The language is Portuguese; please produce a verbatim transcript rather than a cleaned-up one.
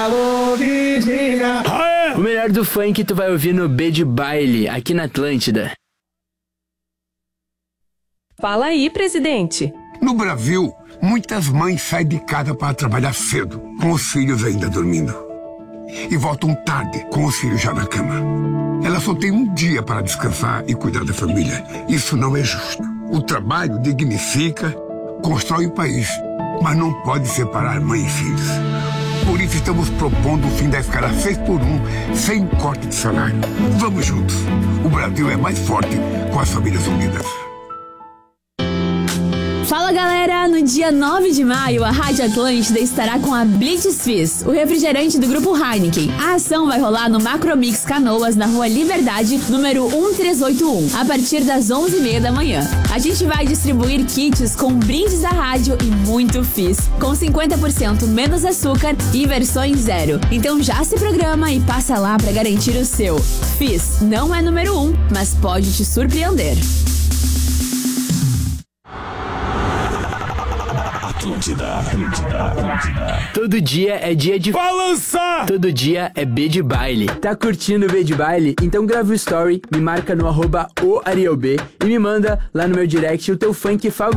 Alô, Virgínia. O melhor do funk tu vai ouvir no B de Baile, aqui na Atlântida. Fala aí, presidente. No Brasil, muitas mães saem de casa para trabalhar cedo, com os filhos ainda dormindo. E voltam tarde, com os filhos já na cama. Elas só têm um dia para descansar e cuidar da família. Isso não é justo. O trabalho dignifica, constrói o país, mas não pode separar mãe e filhos. Por isso estamos propondo o fim da escala seis por um, sem corte de salário. Vamos juntos. O Brasil é mais forte com as famílias unidas. Fala galera, no dia nove de maio a Rádio Atlântida estará com a Blitz Fizz, o refrigerante do grupo Heineken. A ação vai rolar no Macromix Canoas, na Rua Liberdade, número um três oito um, a partir das onze e meia da manhã. A gente vai distribuir kits com brindes da rádio e muito Fizz, com cinquenta por cento menos açúcar e versões zero. Então já se programa e passa lá para garantir o seu. Fizz não é número um, mas pode te surpreender. Atlântida, Atlântida, Atlântida. Todo dia é dia de balançar. Todo dia é B de Baile. Tá curtindo o B de Baile? Então grava o story, me marca no arroba o Ariel B e me manda lá no meu direct o teu funk favorito.